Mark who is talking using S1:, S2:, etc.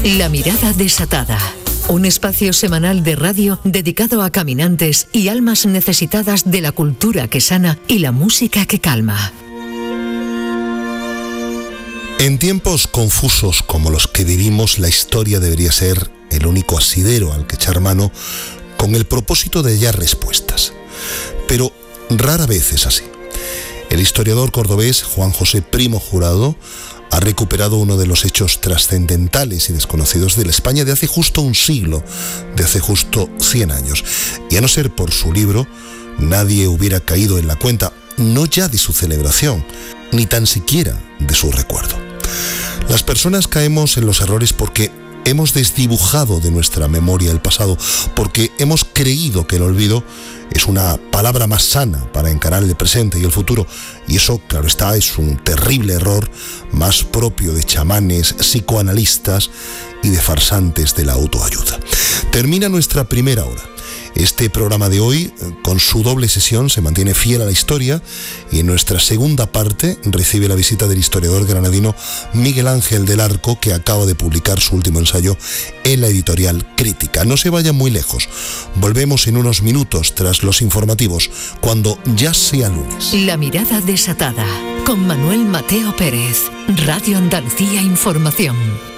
S1: La mirada desatada. Un espacio semanal de radio dedicado a caminantes y almas necesitadas de la cultura que sana y la música que calma.
S2: En tiempos confusos como los que vivimos, la historia debería ser el único asidero al que echar mano con el propósito de hallar respuestas. Pero rara vez es así. El historiador cordobés Juan José Primo Jurado ha recuperado uno de los hechos trascendentales y desconocidos de la España de hace justo un siglo, de hace justo 100 años. Y a no ser por su libro, nadie hubiera caído en la cuenta, no ya de su celebración, ni tan siquiera de su recuerdo. Las personas caemos en los errores porque hemos desdibujado de nuestra memoria el pasado, porque hemos creído que el olvido es una palabra más sana para encarar el presente y el futuro, y eso, claro está, es un terrible error más propio de chamanes, psicoanalistas y de farsantes de la autoayuda. Termina nuestra primera hora. Este programa de hoy, con su doble sesión, se mantiene fiel a la historia y en nuestra segunda parte recibe la visita del historiador granadino Miguel Ángel del Arco, que acaba de publicar su último ensayo en la editorial Crítica. No se vayan muy lejos. Volvemos en unos minutos tras los informativos, cuando ya sea lunes.
S1: La mirada desatada, con Manuel Mateo Pérez, Radio Andalucía Información.